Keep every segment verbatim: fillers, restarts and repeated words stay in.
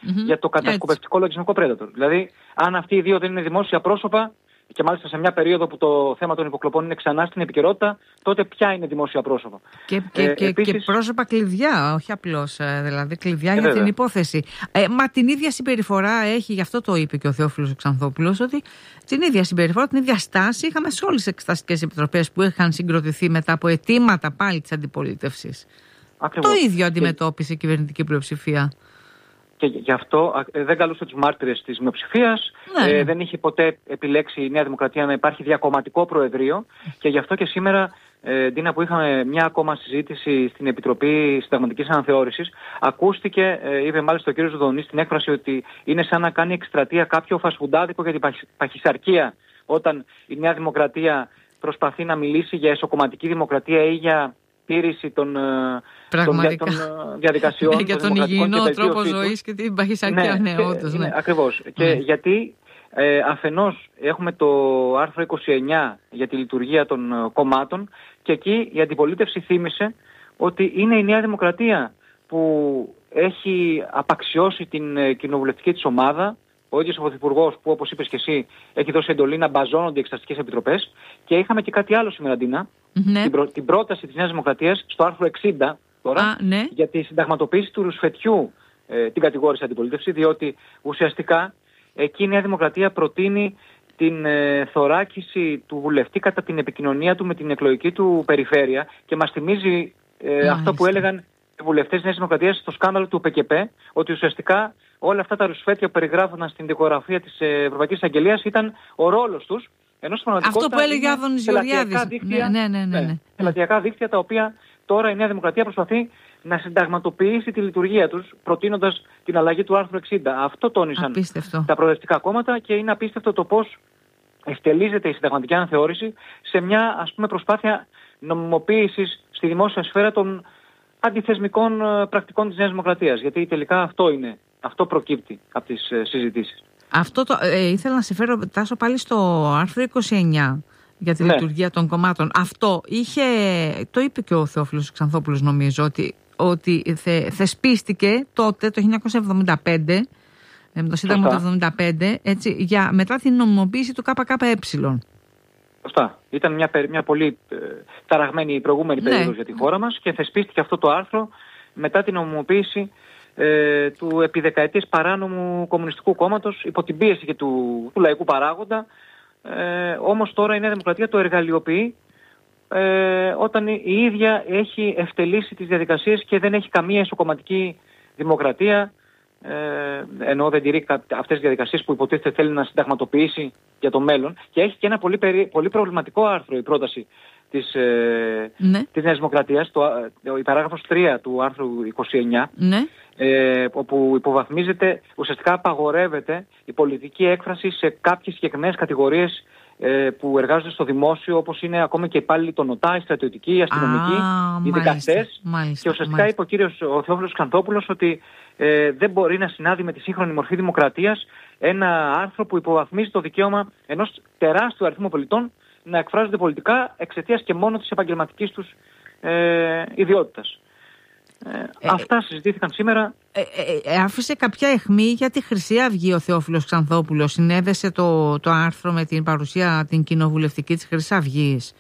mm-hmm. για το κατασκοπευτικό λογισμικό Predator. Δηλαδή, αν αυτοί οι δύο δεν είναι δημόσια πρόσωπα, και μάλιστα σε μια περίοδο που το θέμα των υποκλοπών είναι ξανά στην επικαιρότητα, τότε ποια είναι δημόσια πρόσωπα. Και, και, ε, και, επίσης... και πρόσωπα κλειδιά, όχι απλώς δηλαδή κλειδιά ε, για βέβαια. την υπόθεση. Ε, μα την ίδια συμπεριφορά έχει, γι' αυτό το είπε και ο Θεόφιλος Ξανθόπουλος, ότι την ίδια συμπεριφορά, την ίδια στάση είχαμε σε όλες τις εξεταστικές επιτροπές που είχαν συγκροτηθεί μετά από αιτήματα πάλι της αντιπολίτευσης. Ακριβώς. Το ίδιο αντιμετώπισε η κυβερνητική πλειοψηφία. Και γι' αυτό ε, δεν καλούσε τους μάρτυρες της μειοψηφίας, ναι. ε, δεν είχε ποτέ επιλέξει η Νέα Δημοκρατία να υπάρχει διακομματικό προεδρείο και γι' αυτό και σήμερα, ε, Ντίνα, που είχαμε μια ακόμα συζήτηση στην Επιτροπή Συνταγματικής Αναθεώρησης, ακούστηκε, ε, είπε μάλιστα ο κ. Ζουδονής στην έκφραση ότι είναι σαν να κάνει εκστρατεία κάποιο φασφουντάδικο για την παχ, παχυσαρκία, όταν η Νέα Δημοκρατία προσπαθεί να μιλήσει για εσωκομματική δημοκρατία ή για τήρηση των, των, δια, των διαδικασιών. Για τον υγιεινό τρόπο ζωής και την παχυσαρκία, ναι, ναι, όντως. Ναι. Ναι, ακριβώς. Ναι. Και γιατί ε, αφενός έχουμε το άρθρο είκοσι εννιά για τη λειτουργία των κομμάτων και εκεί η αντιπολίτευση θύμισε ότι είναι η Νέα Δημοκρατία που έχει απαξιώσει την κοινοβουλευτική της ομάδα, ο ίδιος ο Πρωθυπουργός που, όπως είπες και εσύ, έχει δώσει εντολή να μπαζώνονται οι εξεταστικές επιτροπές. Και είχαμε και κάτι άλλο σήμερα, Ντίνα. Ναι. Την, προ, την πρόταση της Νέας Δημοκρατίας στο άρθρο εξήντα τώρα, Α, ναι. για τη συνταγματοποίηση του ρουσφετιού, ε, την κατηγόρηση αντιπολίτευση, διότι ουσιαστικά εκεί η Νέα Δημοκρατία προτείνει την ε, θωράκιση του βουλευτή κατά την επικοινωνία του με την εκλογική του περιφέρεια και μας θυμίζει ε, αυτό που έλεγαν οι βουλευτές της Νέας Δημοκρατίας στο σκάνδαλο του ΠΚΠ, ότι ουσιαστικά όλα αυτά τα ρουσφέτια που περιγράφονταν στην δικογραφία της Ευρωπαϊκής Αγγελίας ήταν ο ρόλος τους. Ενώ αυτό που έλεγε ο Άδωνης Γεωργιάδης. Ναι, ναι, ναι, ναι, ναι. Πελατειακά δίκτυα τα οποία τώρα η Νέα Δημοκρατία προσπαθεί να συνταγματοποιήσει τη λειτουργία τους, προτείνοντας την αλλαγή του άρθρου εξήντα. Αυτό τόνισαν απίστευτο. Τα προοδευτικά κόμματα και είναι απίστευτο το πώς εκτελίζεται η συνταγματική αναθεώρηση σε μια, ας πούμε, προσπάθεια νομιμοποίησης στη δημόσια σφαίρα των αντιθεσμικών πρακτικών της Νέας Δημοκρατίας. Γιατί τελικά αυτό είναι, αυτό προκύπτει από τις συζητήσεις. Αυτό το, ε, ήθελα να σε φέρω, Τάσο, πάλι στο άρθρο είκοσι εννιά για τη ναι. λειτουργία των κομμάτων. Αυτό είχε, το είπε και ο Θεόφιλος Ξανθόπουλος νομίζω, ότι, ότι θε, θεσπίστηκε τότε το χίλια εννιακόσια εβδομήντα πέντε, με το Σύνταγμα του εβδομήντα πέντε, έτσι, για, μετά την νομιμοποίηση του ΚΚΕ. Σωστά. Ήταν μια, μια πολύ ε, ταραγμένη προηγούμενη ναι. περίοδος για τη χώρα μας και θεσπίστηκε αυτό το άρθρο μετά την νομιμοποίηση Ε, του επί δεκαετίες παράνομου κομμουνιστικού κόμματος υπό την πίεση και του, του λαϊκού παράγοντα. Ε, όμως τώρα η Νέα Δημοκρατία το εργαλειοποιεί ε, όταν η, η ίδια έχει ευτελίσει τις διαδικασίες και δεν έχει καμία εσωκομματική δημοκρατία, ε, ενώ δεν τηρεί αυτές τις διαδικασίες που υποτίθεται θέλει να συνταγματοποιήσει για το μέλλον. Και έχει και ένα πολύ, περί, πολύ προβληματικό άρθρο η πρόταση της, ε, ναι. της Νέας Δημοκρατίας, το, η παράγραφος τρία του άρθρου είκοσι εννιά, ναι. ε, όπου υποβαθμίζεται, ουσιαστικά απαγορεύεται η πολιτική έκφραση σε κάποιες συγκεκριμένες κατηγορίες ε, που εργάζονται στο δημόσιο, όπως είναι ακόμα και υπάλληλοι των ΟΤΑ, οι στρατιωτικοί, οι αστυνομικοί, Α, οι δικαστές. Και ουσιαστικά είπε ο κύριος ο Θεόφιλος Ξανθόπουλος ότι ε, δεν μπορεί να συνάδει με τη σύγχρονη μορφή δημοκρατίας ένα άρθρο που υποβαθμίζει το δικαίωμα ενός τεράστιου αριθμού πολιτών να εκφράζονται πολιτικά εξαιτίας και μόνο της επαγγελματικής τους ε, ιδιότητας. Ε, ε, αυτά συζητήθηκαν σήμερα. Ε, ε, ε, άφησε κάποια αιχμή για τη Χρυσή Αυγή ο Θεόφιλος Ξανθόπουλος. Συνέδεσε το, το άρθρο με την παρουσία την κοινοβουλευτική της Χρυσής Αυγής.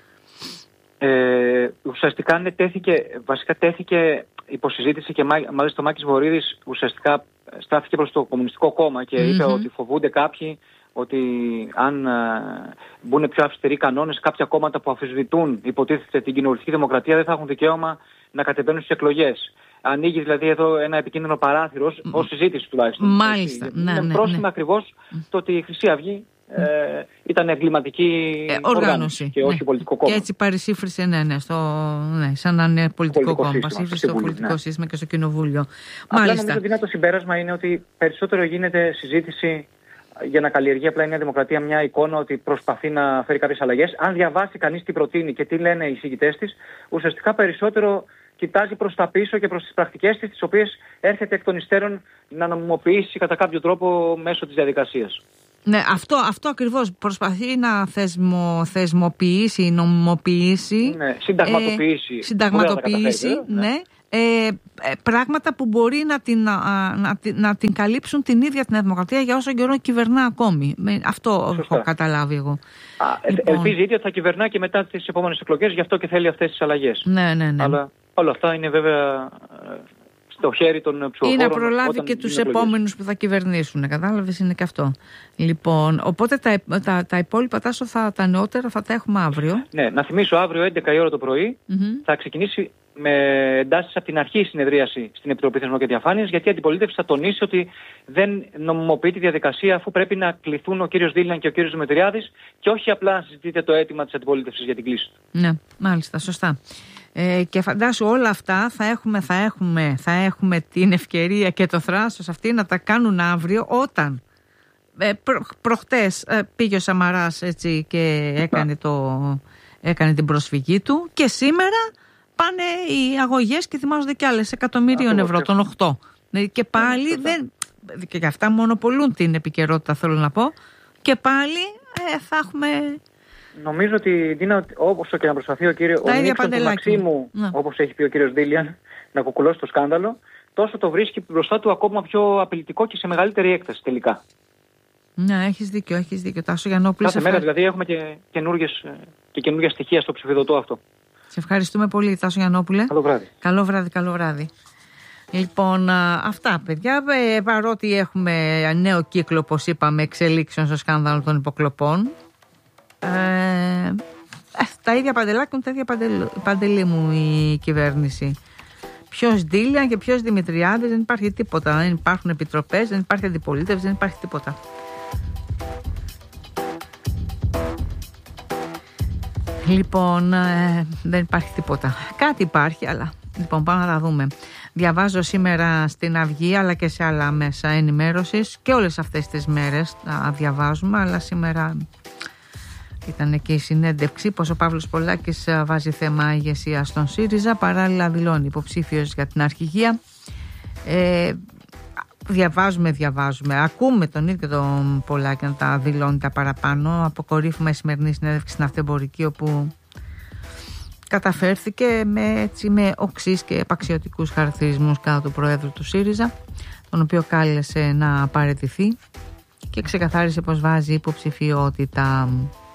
Ε, ουσιαστικά ναι, τέθηκε, βασικά τέθηκε υποσυζήτηση και μάλιστα ο Μάκης Βορίδης ουσιαστικά στάθηκε προς το Κομμουνιστικό Κόμμα και mm-hmm. είπε ότι φοβούνται κάποιοι ότι αν uh, μπουν πιο αυστηροί κανόνες, κάποια κόμματα που αμφισβητούν υποτίθεται την κοινοβουλευτική δημοκρατία δεν θα έχουν δικαίωμα να κατεβαίνουν στις εκλογές. Ανοίγει δηλαδή εδώ ένα επικίνδυνο παράθυρο, mm. ως συζήτηση τουλάχιστον. Μάλιστα. Έτσι, ναι, είναι ναι, πρόσχημα ναι. ακριβώς mm. το ότι η Χρυσή Αυγή ε, ήταν εγκληματική ε, οργάνωση, οργάνωση και όχι ναι. πολιτικό κόμμα. Και έτσι παρισύφρισε, ναι, ναι, στο, ναι, σαν να είναι πολιτικό, πολιτικό κόμμα. Παρισύφρισε στο πολιτικό ναι. σύστημα και στο κοινοβούλιο. Απλά νομίζω ότι το συμπέρασμα είναι ότι περισσότερο γίνεται συζήτηση για να καλλιεργεί απλά η Νέα Δημοκρατία μια εικόνα ότι προσπαθεί να φέρει κάποιες αλλαγές. Αν διαβάσει κανείς τι προτείνει και τι λένε οι εισηγητές της, ουσιαστικά περισσότερο κοιτάζει προς τα πίσω και προς τις πρακτικές της, τις οποίες έρχεται εκ των υστέρων να νομιμοποιήσει κατά κάποιο τρόπο μέσω της διαδικασίας. Ναι, αυτό, αυτό ακριβώς προσπαθεί να θεσμο, θεσμοποιήσει, νομιμοποιήσει, ναι, συνταγματοποιήσει, ε, συνταγματοποιήσει ναι, ναι, ε, ε, πράγματα που μπορεί να την, να, να, να την καλύψουν την ίδια την Δημοκρατία για όσο καιρό κυβερνά ακόμη. Με, αυτό Σωστά. έχω καταλάβει εγώ. Α, λοιπόν. Ελπίζει ότι θα κυβερνά και μετά τις επόμενες εκλογές, γι' αυτό και θέλει αυτές τις αλλαγές. Ναι, ναι, ναι. Αλλά όλα αυτά είναι βέβαια στο χέρι των ψηφοφόρων. Ή να προλάβει και τους επόμενους που θα κυβερνήσουν. Κατάλαβες, είναι και αυτό. Λοιπόν, οπότε τα, τα, τα υπόλοιπα, Τάσο, θα, τα νεότερα θα τα έχουμε αύριο. Ναι, να θυμίσω, αύριο έντεκα η ώρα το πρωί mm-hmm. θα ξεκινήσει με εντάσεις από την αρχή η συνεδρίαση στην Επιτροπή Θεσμών και Διαφάνειας, γιατί η αντιπολίτευση θα τονίσει ότι δεν νομιμοποιεί τη διαδικασία, αφού πρέπει να κληθούν ο κύριος Δήλιαν και ο κύριος Δημητριάδης και όχι απλά να συζητείτε το αίτημα της αντιπολίτευσης για την κλίση του. Ναι, μάλιστα, σωστά. Ε, και φαντάσου όλα αυτά θα έχουμε, θα, έχουμε, θα έχουμε την ευκαιρία και το θράσος αυτοί να τα κάνουν αύριο, όταν ε, προ, προχτές ε, πήγε ο Σαμαράς έτσι, και έκανε, το, έκανε την προσφυγή του, και σήμερα πάνε οι αγωγές και θυμάζονται κι άλλες εκατομμύριων ευρώ, των οκτώ. Και πάλι δεν, και για αυτά μονοπολούν την επικαιρότητα, θέλω να πω, και πάλι ε, θα έχουμε... Νομίζω ότι Ντίνα, όπως και να προσπαθεί ο κύριος Νίξον του Μαξίμου, ναι. όπως έχει πει ο κύριος Δήλιαν, να κουκουλώσει το σκάνδαλο, τόσο το βρίσκει μπροστά του ακόμα πιο απειλητικό και σε μεγαλύτερη έκταση τελικά. Ναι, έχεις δίκιο, έχεις δίκιο. Τάσο Γιαννόπουλε. Κάθε μέρα δηλαδή έχουμε και καινούργια στοιχεία στο ψηφιδωτό αυτό. Σε ευχαριστούμε πολύ, Τάσο Γιαννόπουλε. Καλό βράδυ. Καλό βράδυ, καλό βράδυ. Λοιπόν, αυτά παιδιά, ε, παρότι έχουμε νέο κύκλο, όπως είπαμε, εξελίξεων στο σκάνδαλο των υποκλοπών, ε, ε, τα ίδια παντελάκια, τα ίδια παντελ, παντελή μου η κυβέρνηση. Ποιος Δήλιαν και ποιος Δημητριάδης, δεν υπάρχει τίποτα. Δεν υπάρχουν επιτροπές, δεν υπάρχει αντιπολίτευση, δεν υπάρχει τίποτα. Λοιπόν, ε, δεν υπάρχει τίποτα. Κάτι υπάρχει, αλλά λοιπόν πάμε να τα δούμε. Διαβάζω σήμερα στην Αυγή, αλλά και σε άλλα μέσα ενημέρωσης, και όλες αυτές τις μέρες τα διαβάζουμε, αλλά σήμερα ήταν και η συνέντευξη πως ο Παύλος Πολάκης βάζει θέμα ηγεσία στον ΣΥΡΙΖΑ, παράλληλα δηλώνει υποψήφιος για την αρχηγία. Ε, διαβάζουμε, διαβάζουμε, ακούμε τον ίδιο τον Πολάκη να τα δηλώνει τα παραπάνω. Αποκορύφουμε η σημερινή συνέντευξη στην Αυτεμπορική, όπου καταφέρθηκε με, έτσι, με οξύς και επαξιωτικούς χαρακτηρισμούς κατά του Προέδρου του ΣΥΡΙΖΑ, τον οποίο κάλεσε να παραιτηθεί, και ξεκαθάρισε πως βάζει υποψηφιότητα.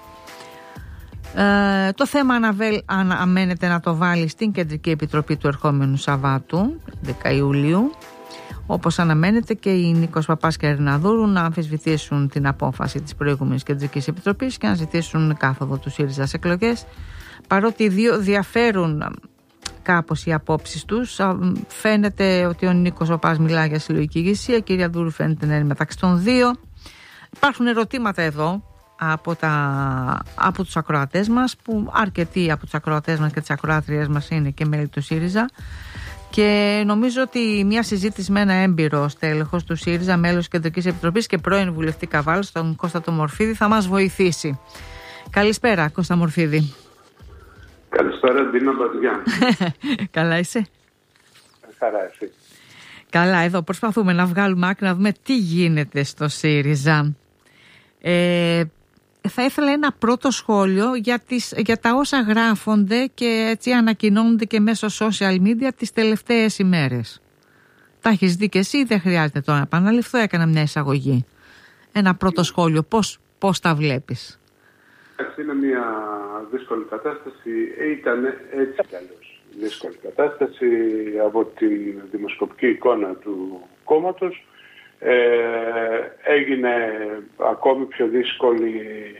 Ε, το θέμα αναβέλ, αναμένεται να το βάλει στην Κεντρική Επιτροπή του ερχόμενου Σαββάτου, δέκα Ιουλίου, όπως αναμένεται και οι Νίκος Παπάς και Ερναδούρου να αμφισβητήσουν την απόφαση της προηγούμενης Κεντρικής Επιτροπής και να ζητήσουν κάθοδο του ΣΥΡΙΖΑ σε εκλογές. Παρότι οι δύο διαφέρουν κάπως οι απόψεις τους, φαίνεται ότι ο Νίκος Παπάς μιλάει για συλλογική ηγεσία, η κυρία Δούρου φαίνεται να είναι μεταξύ των δύο. Υπάρχουν ερωτήματα εδώ από, τα, από τους ακροατές μας, που αρκετοί από τους ακροατές μας και τις ακροάτριές μας είναι και μέλη του ΣΥΡΙΖΑ, και νομίζω ότι μια συζήτηση με ένα έμπειρο στέλεχος του ΣΥΡΙΖΑ, μέλος της Κεντρικής Επιτροπής και πρώην βουλευτή Καβάλ, τον Κώστα το Μορφίδη, θα μας βοηθήσει. Καλησπέρα, Κώστα Μορφίδη. Καλησπέρα, Ντίνα Μπατζιά. Καλά είσαι? Χαρά, εσύ? Καλά, εδώ προσπαθούμε να βγάλουμε άκρη, να δούμε τι γίνεται στο ΣΥΡΙΖΑ. Ε, θα ήθελα ένα πρώτο σχόλιο για, τις, για τα όσα γράφονται και έτσι ανακοινώνονται και μέσω social media τις τελευταίες ημέρες. Τα έχεις δει και εσύ, δεν χρειάζεται τώρα να επαναληφθώ, έκανα μια εισαγωγή. Ένα πρώτο σχόλιο, πώς, πώς τα βλέπεις? Είναι μια δύσκολη κατάσταση, ήταν έτσι κι αλλιώς δύσκολη κατάσταση από την δημοσκοπική εικόνα του κόμματος. Ε, έγινε ακόμη πιο δύσκολη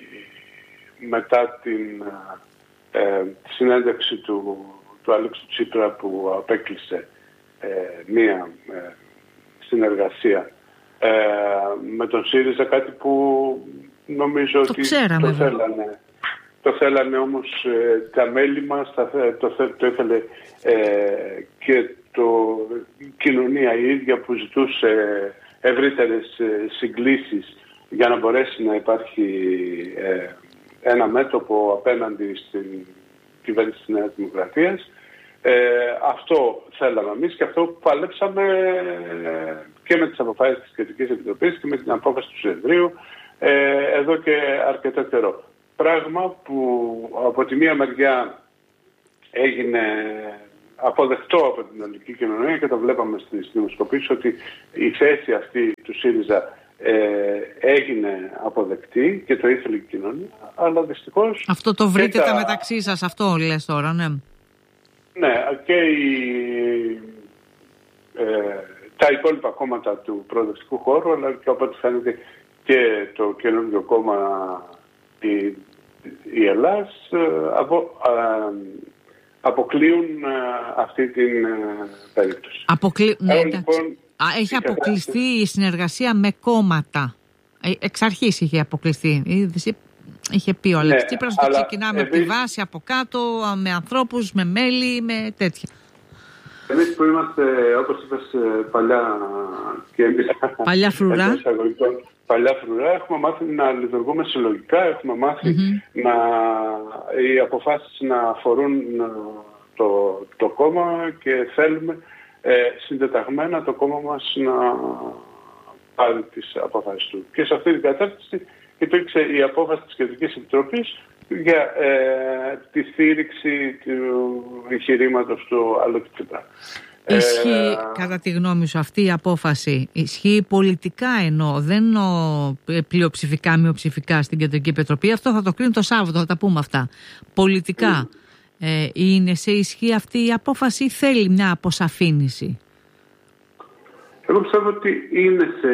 μετά την ε, συνέντευξη του, του Αλέξη Τσίπρα, που απέκλεισε ε, μία ε, συνεργασία ε, με τον ΣΥΡΙΖΑ, κάτι που νομίζω το ότι ξέραμε, το θέλανε. Το θέλανε όμως ε, τα μέλη μας, το, το, το ήθελε ε, και το, η κοινωνία η ίδια, που ζητούσε ευρύτερες ε, συγκλήσεις για να μπορέσει να υπάρχει ε, ένα μέτωπο απέναντι στην κυβέρνηση της Νέας Δημοκρατίας. Ε, αυτό θέλαμε εμείς και αυτό που παλέψαμε ε, και με τις αποφάσεις της Κεντρικής Επιτροπής και με την απόφαση του Συνεδρίου ε, εδώ και αρκετό καιρό. Πράγμα που από τη μία μεριά έγινε αποδεκτό από την ελληνική κοινωνία και το βλέπαμε στις δημοσκοπήσεις ότι η θέση αυτή του ΣΥΡΙΖΑ ε, έγινε αποδεκτή και το ήθελε η κοινωνία, αλλά δυστυχώς... Αυτό το βρείτε τα... τα μεταξύ σας, αυτό λες τώρα, ναι. Ναι, και η, ε, τα υπόλοιπα κόμματα του προοδευτικού χώρου, αλλά και από ό,τι φαίνεται και το καινούργιο κόμμα η, η Ελλάς απο, α, αποκλείουν α, αυτή την α, περίπτωση. Αποκλεί... Ναι, ε, λοιπόν, Α, έχει αποκλειστεί η συνεργασία με κόμματα. Ε, εξ αρχής είχε αποκλειστεί. Είχε πει ο Αλέξης Τσίπρας ότι ξεκινάμε από τη βάση, από κάτω, με ανθρώπους, με μέλη, με τέτοια. Εμείς που είμαστε, όπως είπες, παλιά και εμείς... Παλιά φρουρά. Παλιά φρουρά, έχουμε μάθει να λειτουργούμε συλλογικά, έχουμε μάθει mm-hmm. να, οι αποφάσεις να αφορούν το, το κόμμα και θέλουμε ε, συντεταγμένα το κόμμα μας να πάρει τις αποφάσεις του. Και σε αυτή την κατάσταση υπήρξε η απόφαση της Κεντρικής Επιτροπής για ε, τη στήριξη του εγχειρήματος του Αλέξη Τσίπρα. Ισχύει, ε, κατά τη γνώμη σου, αυτή η απόφαση ισχύει πολιτικά, εννοώ, δεν εννοώ πλειοψηφικά, μειοψηφικά στην Κεντρική Επιτροπή. Αυτό θα το κρίνει το Σάββατο, θα τα πούμε αυτά. Πολιτικά, mm. ε, είναι σε ισχύ αυτή η απόφαση ή θέλει μια αποσαφήνιση? Εγώ πιστεύω ότι είναι σε,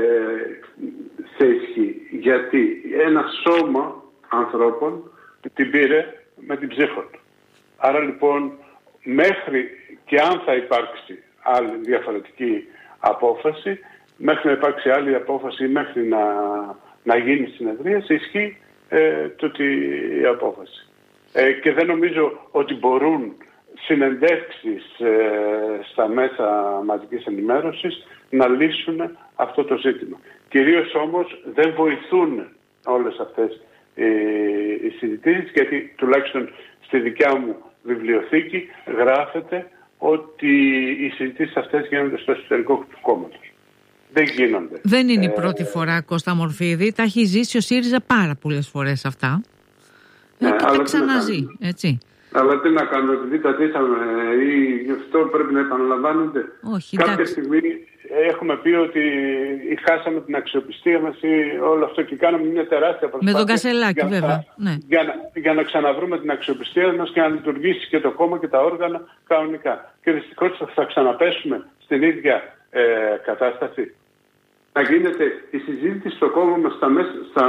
σε ισχύ, γιατί ένα σώμα ανθρώπων την πήρε με την ψήφο του. Άρα λοιπόν, μέχρι και αν θα υπάρξει άλλη διαφορετική απόφαση, μέχρι να υπάρξει άλλη απόφαση ή μέχρι να, να γίνει συνεδρία, ισχύει ε, τούτη η απόφαση. Ε, και δεν νομίζω ότι μπορούν συνεντεύξεις ε, στα μέσα μαζικής ενημέρωσης να λύσουν αυτό το ζήτημα. Κυρίως όμως δεν βοηθούν όλες αυτές ε, οι συζητήσεις, γιατί τουλάχιστον στη δικιά μου βιβλιοθήκη γράφεται ότι οι συζητήσεις αυτές γίνονται στο εσωτερικό του κόμματος. Δεν γίνονται. Δεν είναι ε... η πρώτη φορά, Κώστα Μορφίδη. Τα έχει ζήσει ο ΣΥΡΙΖΑ πάρα πολλές φορές αυτά. Ναι, ε, και τα ξαναζεί, έτσι. Αλλά τι να κάνουμε, επειδή τα τίσαμε ή γι' αυτό πρέπει να επαναλαμβάνονται. Όχι, κάποια εντάξει. στιγμή έχουμε πει ότι χάσαμε την αξιοπιστία μας ή όλο αυτό και κάναμε μια τεράστια προσπάθεια. Με τον Κασελάκη, για βέβαια. Να, ναι. για, να, για να ξαναβρούμε την αξιοπιστία μας και να λειτουργήσει και το κόμμα και τα όργανα κανονικά. Και δυστυχώς θα ξαναπέσουμε στην ίδια ε, κατάσταση. Να γίνεται η συζήτηση στο κόμμα μας στα μέσα, στα,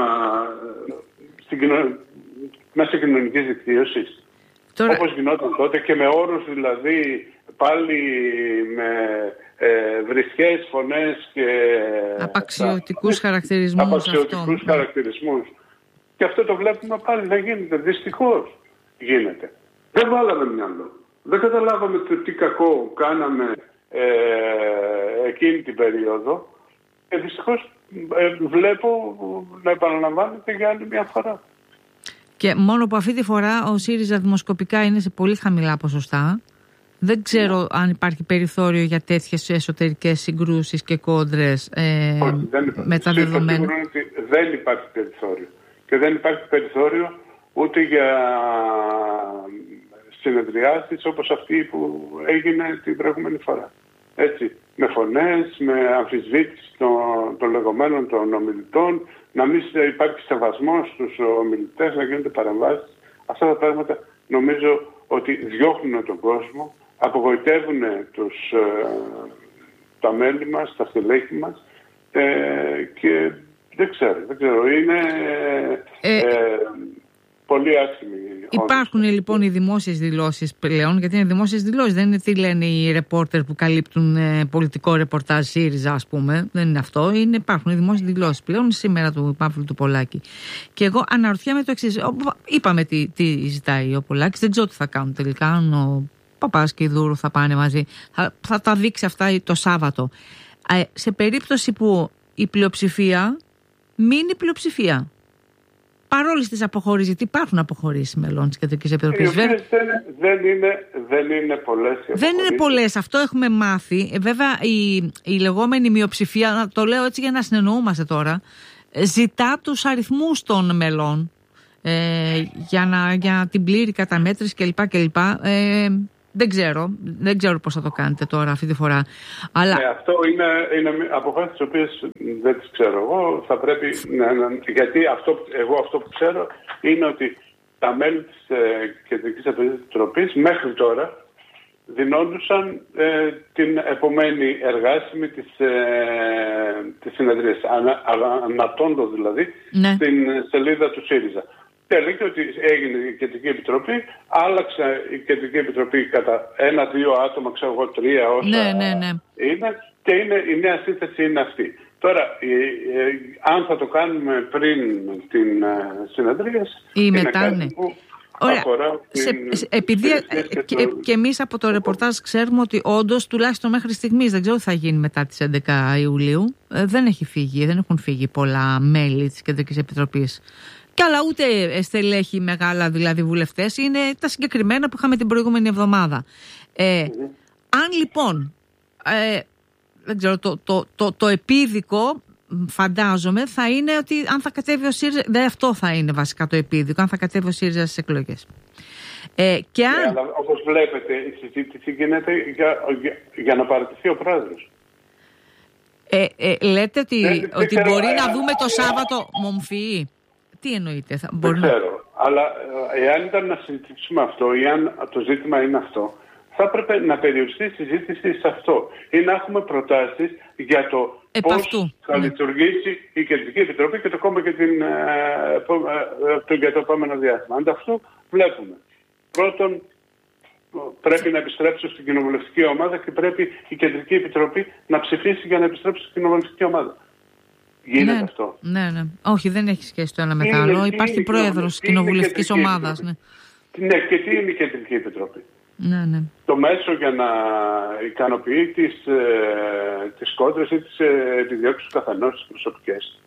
στην κοινο, μέσα κοινωνικής δικτύωσης. Τώρα... Όπως γινόταν τότε και με όρους δηλαδή πάλι με ε, βρισχές φωνές και απαξιωτικούς τα, χαρακτηρισμούς. Απαξιωτικούς αυτό. χαρακτηρισμούς. Και αυτό το βλέπουμε πάλι να γίνεται. Δυστυχώς γίνεται. Δεν βάλαμε μυαλό. Δεν καταλάβαμε το τι κακό κάναμε ε, εκείνη την περίοδο. Και δυστυχώς ε, βλέπω να επαναλαμβάνεται για άλλη μια φορά. Και μόνο που αυτή τη φορά ο ΣΥΡΙΖΑ δημοσκοπικά είναι σε πολύ χαμηλά ποσοστά. Δεν ξέρω yeah. αν υπάρχει περιθώριο για τέτοιες εσωτερικές συγκρούσεις και κόντρες ε, Όχι, δεν με τα δεδομένα. Δεν υπάρχει περιθώριο. Και δεν υπάρχει περιθώριο ούτε για συνεδριάσεις όπως αυτή που έγινε την προηγούμενη φορά. Έτσι, με φωνές, με αμφισβήτηση των, των λεγόμενων των ομιλητών, να μην υπάρχει σεβασμός στους ομιλητές, να γίνονται παρεμβάσεις. Αυτά τα πράγματα νομίζω ότι διώχνουν τον κόσμο, απογοητεύουν τους, ε, τα μέλη μας, τα στελέχη μας ε, και δεν ξέρω, δεν ξέρω, είναι ε, ε, πολύ άσχημη. Υπάρχουν όντως. Λοιπόν οι δημόσιες δηλώσεις πλέον, γιατί είναι δημόσιες δηλώσεις, δεν είναι τι λένε οι ρεπόρτερ που καλύπτουν ε, πολιτικό ρεπορτάζ ΣΥΡΙΖΑ, ας πούμε. Δεν είναι αυτό. Είναι, υπάρχουν οι δημόσιες δηλώσεις πλέον σήμερα του Παύλου του Πολάκη. Και εγώ αναρωτιέμαι το εξής. Είπαμε τι, τι ζητάει ο Πολάκης, δεν ξέρω τι θα κάνουν τελικά. Αν ο Παπάς και η Δούρου θα πάνε μαζί, θα, θα τα δείξει αυτά το Σάββατο. Ε, σε περίπτωση που η πλειοψηφία μείνει πλειοψηφία. Παρόλες τις αποχωρήσεις, γιατί υπάρχουν αποχωρήσεις μελών της Κεντρικής Επιτροπής. Δεν, δεν, είναι, δεν είναι πολλές. Δεν είναι πολλές, αυτό έχουμε μάθει. Ε, βέβαια η, η λεγόμενη μειοψηφία, το λέω έτσι για να συνεννοούμαστε τώρα, ζητά τους αριθμούς των μελών ε, για, να, για την πλήρη καταμέτρηση κλπ. κλπ. Ε, Δεν ξέρω, δεν ξέρω πώς θα το κάνετε τώρα αυτή τη φορά. Αλλά... Ναι, αυτό είναι, είναι αποφάσεις τις οποίες δεν τις ξέρω εγώ. Θα πρέπει, να, να, γιατί αυτό, εγώ αυτό που ξέρω είναι ότι τα μέλη της ε, Κεντρικής Επιτροπής μέχρι τώρα δινόντουσαν ε, την επομένη εργάσιμη της, ε, της συνεδρίας, ανα, ανατώντο δηλαδή, ναι. στην σελίδα του ΣΥΡΙΖΑ. Και έλεγε ότι έγινε η Κεντρική Επιτροπή, άλλαξε η Κεντρική Επιτροπή κατά ένα-δύο άτομα, ξέρω εγώ, τρία όσα ναι, ναι, ναι. είναι, και είναι, η νέα σύνθεση είναι αυτή. Τώρα, ε, ε, αν θα το κάνουμε πριν την ε, συνεδρία ή μετά, ναι. Ωραία. Την... Σε, σε, επειδή και, και, και εμείς από το ρεπορτάζ ξέρουμε ότι όντως τουλάχιστον μέχρι στιγμής, δεν ξέρω τι θα γίνει μετά τις έντεκα Ιουλίου, ε, δεν έχει φύγει, δεν έχουν φύγει πολλά μέλη της Κεντρικής Επιτροπής. Και αλλά ούτε στελέχη μεγάλα, δηλαδή βουλευτές, είναι τα συγκεκριμένα που είχαμε την προηγούμενη εβδομάδα. Ε, mm-hmm. Αν λοιπόν, ε, δεν ξέρω, το, το, το, το επίδικο, φαντάζομαι, θα είναι ότι αν θα κατέβει ο ΣΥΡΙΖΑ, δεν αυτό θα είναι βασικά το επίδικο, αν θα κατέβει ο ΣΥΡΙΖΑ στις εκλογές. Ε, και αν... ναι, αλλά όπως βλέπετε, η συζήτηση γίνεται για, για, για να παραιτηθεί ο πρόεδρος. Ε, ε, λέτε ότι, δεν, ότι δεν μπορεί ξέρω, να δούμε το Σάββατο μομφυή. Τι εννοείτε? Θα, δεν μπορεί... ξέρω. Αλλά εάν ήταν να συζητήσουμε αυτό ή αν το ζήτημα είναι αυτό, θα έπρεπε να περιοριστεί η συζήτηση σε αυτό ή να έχουμε προτάσεις για το Επ' πώς αυτού, θα ναι. λειτουργήσει η Κεντρική Επιτροπή και το κόμμα και την, ε, το, για το επόμενο διάστημα. Ανταυτού βλέπουμε. Πρώτον, πρέπει να επιστρέψει στην κοινοβουλευτική ομάδα και πρέπει η Κεντρική Επιτροπή να ψηφίσει για να επιστρέψει στην κοινοβουλευτική ομάδα. Γίνεται ναι, αυτό. Ναι, ναι. Όχι, δεν έχει σχέση το ένα με το άλλο. Υπάρχει πρόεδρος κοινοβουλευτικής ομάδας. Ναι. ναι, και τι είναι η Κεντρική Επιτροπή? Ναι, ναι. Το μέσο για να ικανοποιεί τις, ε, τις κόντρες ή τις ε, επιδιώξεις του καθενός τις προσωπικές.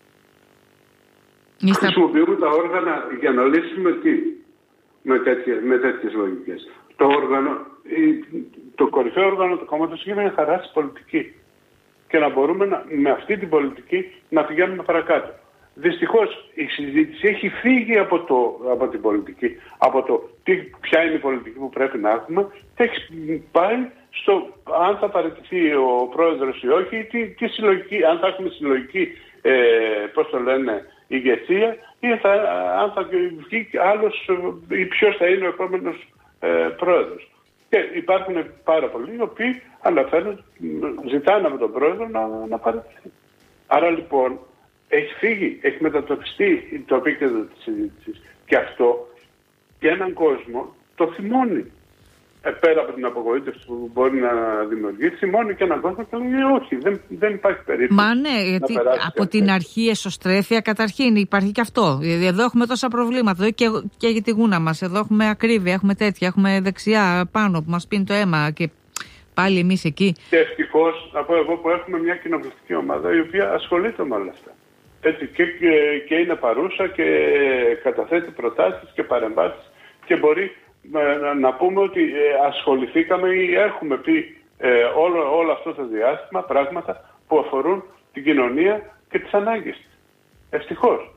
Είστε... Χρησιμοποιούμε τα όργανα για να λύσουμε τι με, τέτοια, με τέτοιες λογικές. Το, όργανο, η, το κορυφαίο όργανο του κόμματος είναι να χαράσει πολιτική και να μπορούμε να, με αυτή την πολιτική να πηγαίνουμε παρακάτω. Δυστυχώς η συζήτηση έχει φύγει από, το, από την πολιτική, από το τι, ποια είναι η πολιτική που πρέπει να έχουμε και έχει πάει στο αν θα παραιτηθεί ο πρόεδρος ή όχι, τι, τι συλλογική, αν θα έχουμε συλλογική, ε, πώς το λένε, ηγεσία ή θα, αν θα βγει άλλος ή ποιος θα είναι ο επόμενος ε, πρόεδρος. Και υπάρχουν πάρα πολλοί οι οποίοι αναφέρουν, ζητάνε από τον πρόεδρο να, να παραιτηθεί. Άρα λοιπόν έχει φύγει, έχει μετατοπιστεί το επίκεντρο της συζήτησης και αυτό και έναν κόσμο το θυμώνει. Ε, πέρα από την απογοήτευση που μπορεί να δημιουργήσει, θυμώνει και έναν κόσμο και λέει όχι, δεν, δεν υπάρχει περίπτωση. Μα ναι, γιατί από την αρχή εσωστρέφεια καταρχήν υπάρχει και αυτό. Εδώ έχουμε τόσα προβλήματα, εδώ και, και για τη γούνα μας, εδώ έχουμε ακρίβεια, έχουμε τέτοια, έχουμε δεξιά πάνω που μας πίνει το αίμα και πάλι εμείς εκεί. Και ευτυχώς, να πω εγώ, που έχουμε μια κοινοβουλευτική ομάδα η οποία ασχολείται με όλα αυτά. Έτσι, και, και, και είναι παρούσα και καταθέτει προτάσεις και παρεμβάσεις και μπορεί να, να πούμε ότι ε, ασχοληθήκαμε ή έχουμε πει ε, όλο, όλο αυτό το διάστημα πράγματα που αφορούν την κοινωνία και τις ανάγκες της. Ευτυχώς.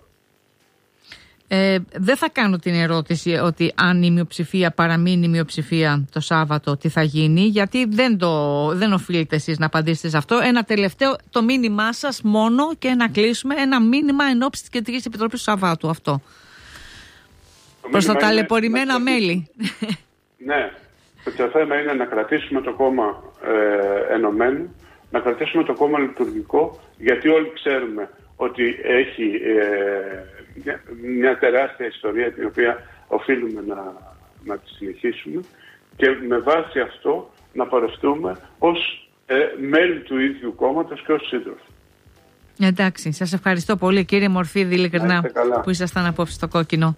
Ε, δεν θα κάνω την ερώτηση ότι αν η μειοψηφία παραμείνει η μειοψηφία το Σάββατο τι θα γίνει, γιατί δεν, το, δεν οφείλετε εσείς να απαντήσετε σε αυτό. Ένα τελευταίο, το μήνυμά σας μόνο και να κλείσουμε, ένα μήνυμα εν ώψη της Κεντρικής Επιτροπής του Σαββάτου αυτό. Το προς τα ταλαιπωρημένα μέλη. Ναι, το θέμα είναι να κρατήσουμε το κόμμα ε, ενωμένο, να κρατήσουμε το κόμμα λειτουργικό, γιατί όλοι ξέρουμε ότι έχει ε, μια, μια τεράστια ιστορία την οποία οφείλουμε να, να τη συνεχίσουμε και με βάση αυτό να πορευτούμε ως ε, μέλη του ίδιου κόμματος και ως σύντροφοι. Εντάξει, σας ευχαριστώ πολύ κύριε Μορφίδη, ειλικρινά που ήσασταν απόψε στο Κόκκινο.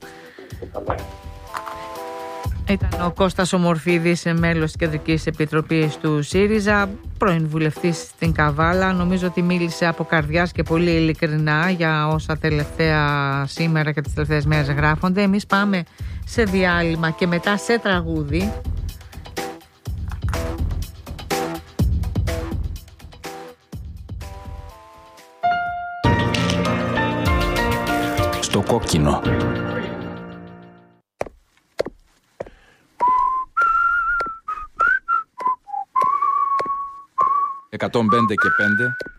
Ήταν ο Κώστας ο Μορφίδης, μέλος της Κεντρικής Επιτροπής του ΣΥΡΙΖΑ, πρώην βουλευτής στην Καβάλα. Νομίζω ότι μίλησε από καρδιάς και πολύ ειλικρινά για όσα τελευταία σήμερα και τις τελευταίες μέρες γράφονται. Εμείς πάμε σε διάλειμμα και μετά σε τραγούδι. Στο Κόκκινο. εκατόν πέντε και πέντε